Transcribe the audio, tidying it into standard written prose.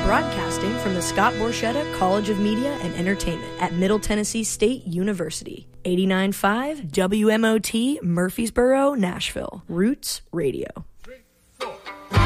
Broadcasting from the Scott Borchetta College of Media and Entertainment at Middle Tennessee State University. 89.5 WMOT Murfreesboro, Nashville. Roots Radio.